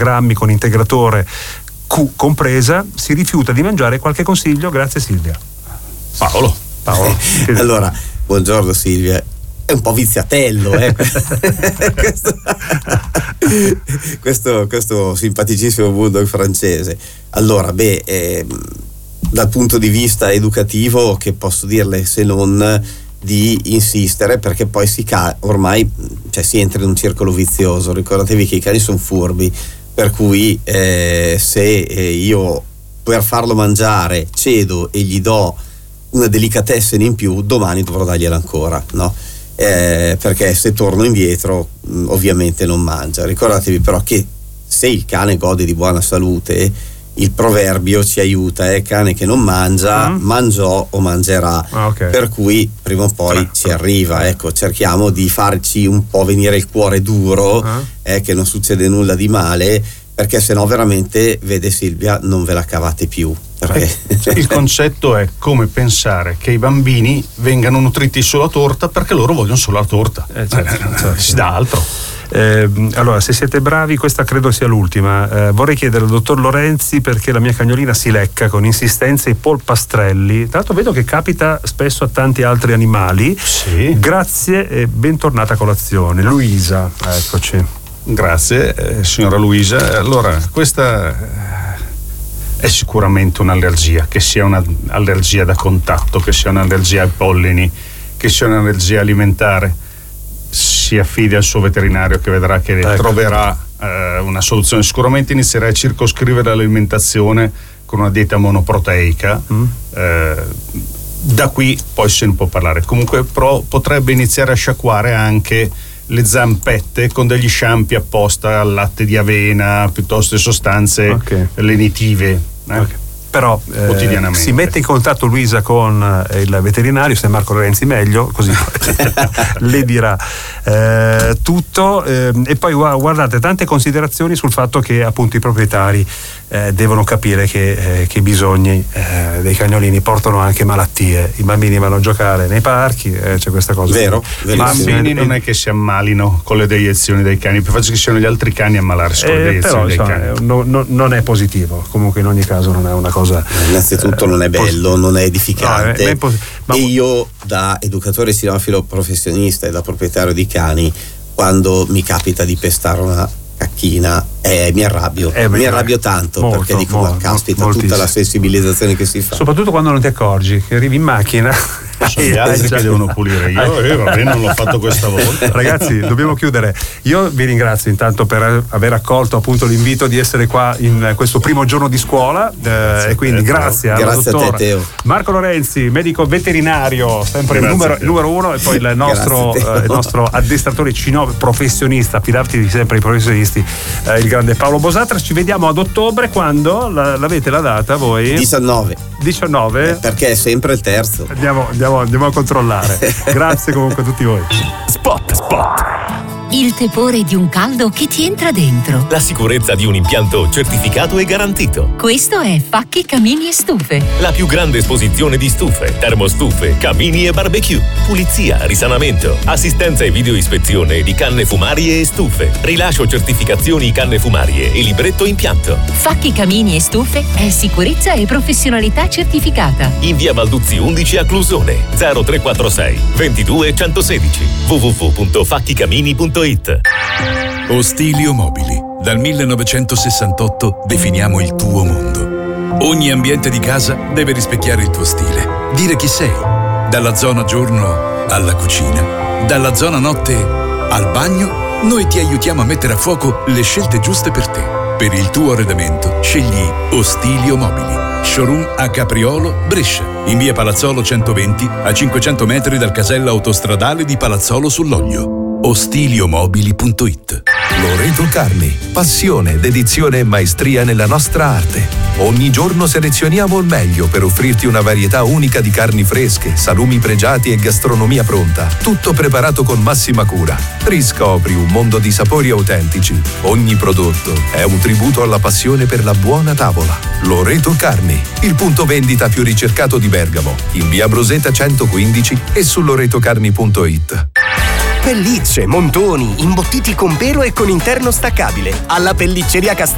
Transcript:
grammi con integratore Q compresa, si rifiuta di mangiare. Qualche consiglio? Grazie Silvia. Paolo. Allora, buongiorno Silvia. È un po' viziatello, questo simpaticissimo bulldog francese. Allora, dal punto di vista educativo, che posso dirle se non di insistere, perché poi ormai si entra in un circolo vizioso. Ricordatevi che i cani sono furbi, per cui se io per farlo mangiare cedo e gli do una delicatessen in più, domani dovrò dargliela ancora, no? Perché se torno indietro ovviamente non mangia. Ricordatevi però che se il cane gode di buona salute, il proverbio ci aiuta, cane che non mangia mangiò o mangerà. Per cui prima o poi ci arriva. Ecco, cerchiamo di farci un po' venire il cuore duro, che non succede nulla di male, perché sennò veramente, vede Silvia, non ve la cavate più. Il concetto è come pensare che i bambini vengano nutriti solo a torta perché loro vogliono solo la torta. Certo. Si dà altro. Allora, se siete bravi, questa credo sia l'ultima. Vorrei chiedere al dottor Lorenzi perché la mia cagnolina si lecca con insistenza i polpastrelli. Tra l'altro vedo che capita spesso a tanti altri animali. Sì. Grazie e bentornata a colazione. Luisa, eccoci. Grazie, signora Luisa. Allora, questa è sicuramente un'allergia, che sia un'allergia da contatto, che sia un'allergia ai pollini, che sia un'allergia alimentare. Si affidi al suo veterinario, che vedrà che troverà una soluzione. Sicuramente inizierà a circoscrivere l'alimentazione con una dieta monoproteica. Da qui poi se ne può parlare. Comunque potrebbe iniziare a sciacquare anche le zampette con degli shampoo apposta al latte di avena, piuttosto che sostanze lenitive. Però si mette in contatto Luisa con il veterinario, se Marco Lorenzi meglio, così le dirà tutto. E poi guardate, tante considerazioni sul fatto che appunto i proprietari devono capire che i bisogni dei cagnolini portano anche malattie. I bambini vanno a giocare nei parchi, c'è questa cosa. Vero? I bambini non è che si ammalino con le deiezioni dei cani, più facile che siano gli altri cani a ammalarsi con le deiezioni dei cani. Non è positivo, comunque in ogni caso non è una cosa. Innanzitutto non è bello, non è edificante. E io, da educatore cinofilo professionista e da proprietario di cani, quando mi capita di pestare una cacchina mi arrabbio tanto, perché dico ma caspita, tutta la sensibilizzazione che si fa, soprattutto quando non ti accorgi che arrivi in macchina. Sono gli altri che devono pulire, io non l'ho fatto questa volta. Ragazzi, dobbiamo chiudere. Io vi ringrazio intanto per aver accolto appunto l'invito di essere qua in questo primo giorno di scuola, e quindi grazie alla dottora a te, Teo. Marco Lorenzi, medico veterinario, sempre il numero uno, e poi il nostro addestratore cinofilo professionista, affidarti sempre ai professionisti, il grande Paolo Bosatra. Ci vediamo ad ottobre, quando l'avete la data voi? 19? Perché è sempre il terzo. Andiamo a controllare. Grazie comunque a tutti voi. Spot. Il tepore di un caldo che ti entra dentro. La sicurezza di un impianto certificato e garantito. Questo è Facchi Camini e Stufe. La più grande esposizione di stufe, termostufe, camini e barbecue. Pulizia, risanamento, assistenza e videoispezione di canne fumarie e stufe. Rilascio certificazioni canne fumarie e libretto impianto. Facchi Camini e Stufe è sicurezza e professionalità certificata. In via Balduzzi 11 a Clusone, 0346 22 116 www.facchicamini.it. Ostilio Mobili. Dal 1968 definiamo il tuo mondo. Ogni ambiente di casa deve rispecchiare il tuo stile, dire chi sei. Dalla zona giorno alla cucina, dalla zona notte al bagno, noi ti aiutiamo a mettere a fuoco le scelte giuste per te. Per il tuo arredamento scegli Ostilio Mobili. Showroom a Capriolo, Brescia, in via Palazzolo 120, a 500 metri dal casello autostradale di Palazzolo sull'Oglio. Ostiliomobili.it. Loreto Carni, passione, dedizione e maestria nella nostra arte. Ogni giorno selezioniamo il meglio per offrirti una varietà unica di carni fresche, salumi pregiati e gastronomia pronta. Tutto preparato con massima cura. Riscopri un mondo di sapori autentici. Ogni prodotto è un tributo alla passione per la buona tavola. Loreto Carni, il punto vendita più ricercato di Bergamo, in via Broseta 115 e su loretocarni.it. Pellicce, montoni, imbottiti con pelo e con interno staccabile. Alla Pellicceria Castello